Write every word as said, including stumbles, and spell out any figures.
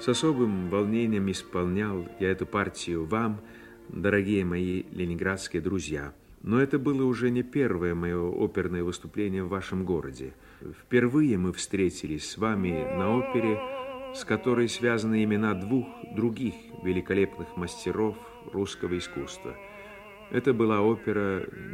С особым волнением исполнял я эту партию вам, дорогие мои ленинградские друзья. Но это было уже не первое мое оперное выступление в вашем городе. Впервые мы встретились с вами на опере, с которой связаны имена двух других великолепных мастеров русского искусства. Это была опера